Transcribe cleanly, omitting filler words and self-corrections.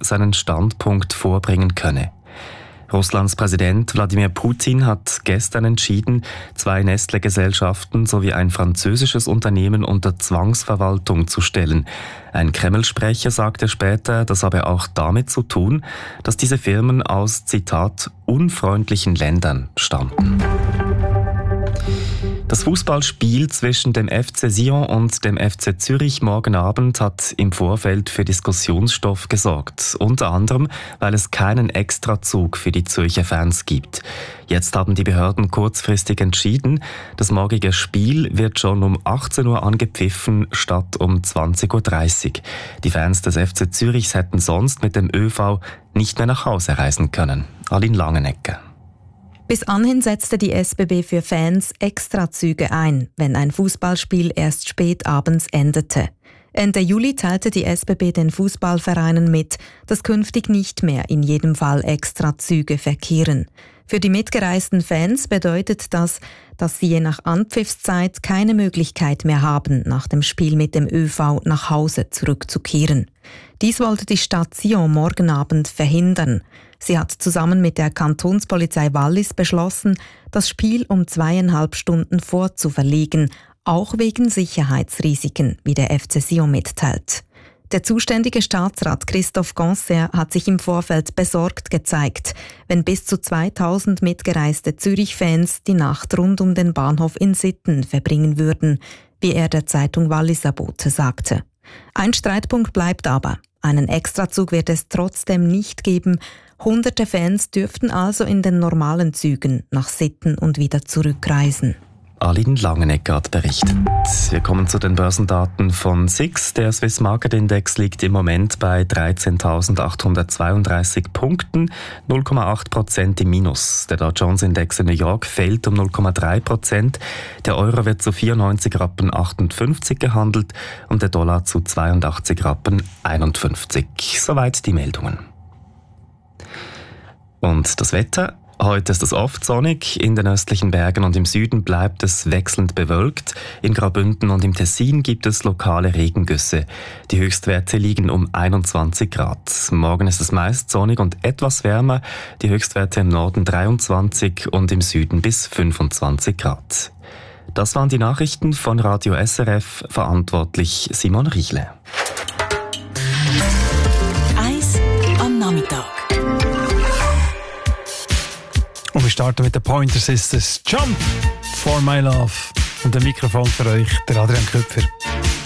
seinen Standpunkt vorbringen könne. Russlands Präsident Wladimir Putin hat gestern entschieden, 2 Nestle-Gesellschaften sowie ein französisches Unternehmen unter Zwangsverwaltung zu stellen. Ein Kreml-Sprecher sagte später, das habe auch damit zu tun, dass diese Firmen aus, Zitat, unfreundlichen Ländern stammten. Das Fußballspiel zwischen dem FC Sion und dem FC Zürich morgen Abend hat im Vorfeld für Diskussionsstoff gesorgt. Unter anderem, weil es keinen Extrazug für die Zürcher Fans gibt. Jetzt haben die Behörden kurzfristig entschieden, das morgige Spiel wird schon um 18 Uhr angepfiffen statt um 20.30 Uhr. Die Fans des FC Zürichs hätten sonst mit dem ÖV nicht mehr nach Hause reisen können. Aline Langenegger. Bis anhin setzte die SBB für Fans Extrazüge ein, wenn ein Fußballspiel erst spät abends endete. Ende Juli teilte die SBB den Fußballvereinen mit, dass künftig nicht mehr in jedem Fall Extrazüge verkehren. Für die mitgereisten Fans bedeutet das, dass sie je nach Anpfiffszeit keine Möglichkeit mehr haben, nach dem Spiel mit dem ÖV nach Hause zurückzukehren. Dies wollte die Stadt Sion morgen Abend verhindern. Sie hat zusammen mit der Kantonspolizei Wallis beschlossen, das Spiel um 2,5 Stunden vorzuverlegen, auch wegen Sicherheitsrisiken, wie der FC Sion mitteilt. Der zuständige Staatsrat Christophe Ganser hat sich im Vorfeld besorgt gezeigt, wenn bis zu 2000 mitgereiste Zürich-Fans die Nacht rund um den Bahnhof in Sitten verbringen würden, wie er der Zeitung Walliser Bote sagte. Ein Streitpunkt bleibt aber. Einen Extrazug wird es trotzdem nicht geben. Hunderte Fans dürften also in den normalen Zügen nach Sitten und wieder zurückreisen. Aline Langenegger hat berichtet. Wir kommen zu den Börsendaten von SIX. Der Swiss Market Index liegt im Moment bei 13.832 Punkten, 0,8% im Minus. Der Dow Jones Index in New York fällt um 0,3%. Der Euro wird zu 94,58 Rappen gehandelt und der Dollar zu 82,51 Rappen. Soweit die Meldungen. Und das Wetter? Heute ist es oft sonnig, in den östlichen Bergen und im Süden bleibt es wechselnd bewölkt. In Graubünden und im Tessin gibt es lokale Regengüsse. Die Höchstwerte liegen um 21 Grad. Morgen ist es meist sonnig und etwas wärmer, die Höchstwerte im Norden 23 und im Süden bis 25 Grad. Das waren die Nachrichten von Radio SRF, verantwortlich Simon Riechle. Eis am Nachmittag. Und wir starten mit den Pointer Sisters. Jump for my love. Und ein Mikrofon für euch, der Adrian Köpfer.